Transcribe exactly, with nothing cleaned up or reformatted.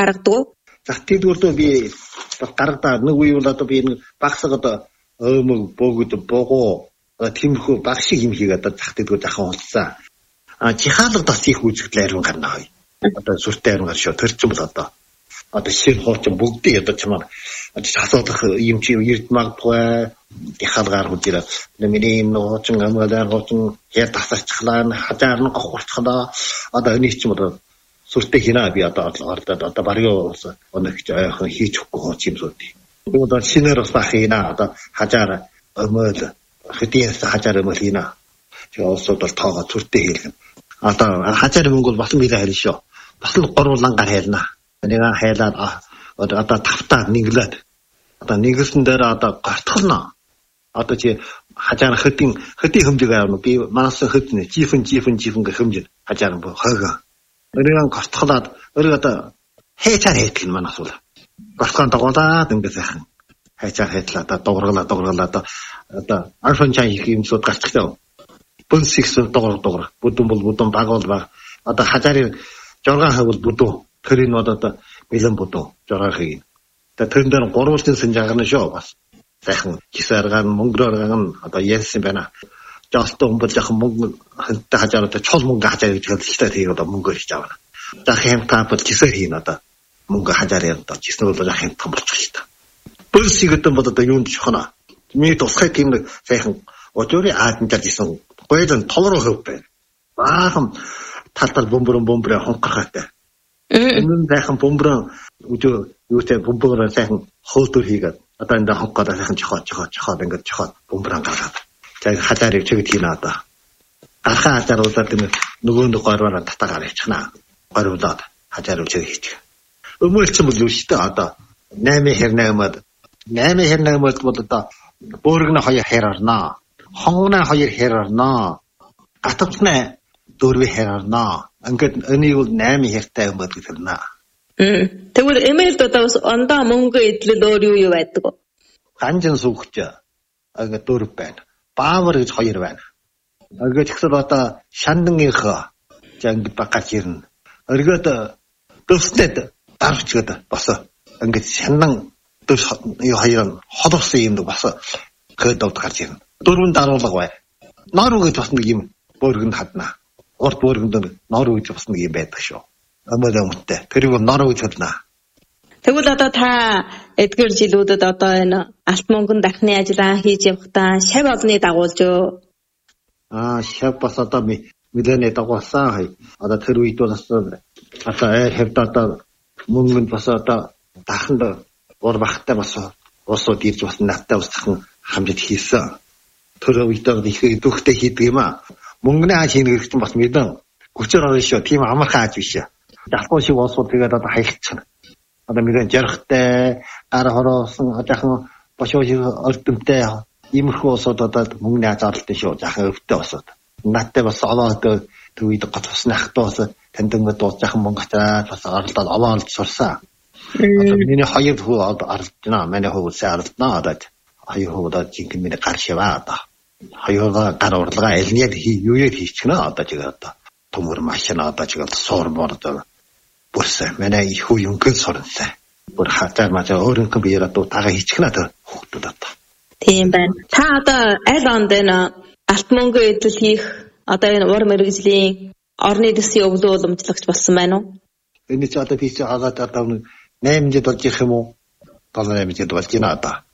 гаргадаг. За тэгвэл би гаргадаа нэг үе бол одоо би нэг багсаг одоо өөмөг богд богоо тиймэрхүү баг шиг юм хийгээд одоо зах тэгвэл захын хулцсан. А жихаалга бас их үзэгдэл арим гарна хай. Одоо сүртэй арим гаршоо төрчин бол одоо одоо шин хуучин бүгдийг одоо чамаар асуудах юм чи эрд магадгүй жихаалгаар хүчээр миний юм хуучин амгаалаар хуучин яа тасарчлаа хажаар нь гохурцхлаа одоо энэ ч юм одоо сүртэй хинаа би одоо ордод одоо бариу оногч ойхон хийж өгөхгүй хууч юм сууд. Тэгээд одоо шинээр бас хийнаа одоо хажаар өмөл хэдийс хажаар өмөл хийнаа. Тэгээ олсод бол тоогоо сүртэй хийлгэн. Одоо хажаар мөнгө бол бас мэлэ харин шүү. Бас л гурван гар хайлнаа. Нэг хайлаад одоо тавтаа нэглээд одоо нэглсэн дээр одоо гортхолно. Одоо чи хажаар хэдийн хэдийн хэмжээг авна. Би манаас хэдэн жифэн жифэн жифэн гэх хэмжээ хажаар бо хойгоо. Өрөөн гортхолоод өрөө одоо хайчаар хийх юм манаас бол. Гортхон дагуулаад ингэ сайхан хайчаар хийлээ одоо дуургалаа дуургалаа одоо одоо арфан чай их юм сууд гарчихсан. Бүнсикс дуурал дуурал. Бүдүн бол бүдүн баг бол баг. Одоо хажаарын жургаан хавь бол бүдүн. Тэрийн одоо бэлэн бүдүн жургаан хий. Тэгээ тэрэн дээр гурвалжин сэнжаагна шүү бас. Сайхан кисаргаан мөнгөрөөрган одоо яасан байна. Жаалтан хүмүүс яхан мөнгө хэнтэй хажаар одоо чул мөнгө хажаар гэж хэлдэг тийг одоо мөнгөөр хийж авна. За хэмтаа бол кисэр хийн одоо мөнгө хажаар одоо кисэр бол яхан том болчих шүү дээ. Бүсиг гэдэг бол одоо юунд чухна. Миний тусгай тийм нэг сайхан өдөрийн аадандаа гэсэн гойлон толроо хөв байна. Баахан талтал бөмбөрөн бөмбөрөө хонхохтой. Энэ сайхан бөмбөрөн өдөө юутай бөмбөрөө сайхан хөөдөр хийгээд одоо энэ хонхохоо сайхан жохоо жохоо жохоо ингээд жохоо бөмбөрөн гаргаад. Тэгээ хажаарыг чигт хийнэ одоо. Архаа хажааруулаад тийм нөгөө нэг горвоо татаагаар хийчихнаа. Горвуулаад хажаарыг чиг хийчих. Өмөлцөн бол юу шүү дээ одоо наймын хэрнэмэд наймын хэрнэмэд бол одоо бөөргөн хоёр хэр орноо. Хонгоны хоёр хэр орноо. Гатвцны дөрвөн хэр орноо. Ингээд энийг бол наймын хэртэй юм бод гэхэрнэ. Мм. Тэгвэл эмээлд одоо бас ондоо мөнгө идэл өөр юу юу байдаг вэ? Ганжин сүгч ингээд дөрв байна. Баавар гэж хоёр байна. Ингээд ихсэл одоо шандангийнхаа жангид багаж ирнэ. Өргөд дэвснэд дарвчгээд босоо. Ингээд шандан дэвс юу хоёр холорсон юм дэг босоо. Гэд гарч ирнэ. Дөрвөн даруулга бай. Нор гэж бас нэг юм бөөргөнд хаднаа. Урд бөөргөнд нор гэж бас нэг юм байдаг шүү. Амад амттай. Тэрийг нор гэж хэлнэ. Тэгвэл одоо та эдгээр жилүүдэд одоо энэ алт мөнгөн дахны ажиллаа хийж явахдаа шав олны дагуулж юу? Аа, шав бас одоо мэдэнэ дагуулсан хай. Одоо тэр үед бол одоо аа хэвдаа мөнгөнд бас одоо даханд уур бахтай бас уусууд ирж бас надтай усхан хамжид хийсэн. Тэр үед их дөхтэй хийдэг юм аа. Мөнгөний хааж хийх чинь бас мэдэн. Гүчээр орно шүү. Тийм амархан хааж биш. Ялгуу шиг уусууд тэгээд одоо хаягдчихна. Одоо мэдэн жархтай гар хороосон ажаахан бошоо шиг ордомтой иймэрхүү усууд одоо мөнгөний хааж оролдсон шүү. Жаахан өвтэй усууд. Надтай бас олоод тэр үед готвсны ахтуу бас таньдаг дуус жаахан мөнгө хатаад бас оролдоод олоод сурсан. Одоо миний хоёр хүү оролдож байна. Манай хүү сайн оролдоно одоо. Хоёр хүү одоо жинхэнэ миний гар шиваа одоо. Хоёроо гар урлагаа элниад юу яд хийчихнэ одоо чигээ одоо. Төмөр машина одоо чигээ суур бордоо. Бүрсэ манай их хүү юнхэн сурнасаа. Бүр хатаа мачаа өөрөнгө биеэр одоо тага хийчихнэ тэр хүүхдүүд одоо. Тийм байна. Та одоо аль онд энэ алт мөнгө идэл хийх одоо энэ ур мэргэжлийн орны дэсийн өвлөө уламжлагч болсон байна уу? Энэ ч одоо би ч хагаад одоо восемь жил болж ирэх юм уу? долоо восемь жил болж байна одоо.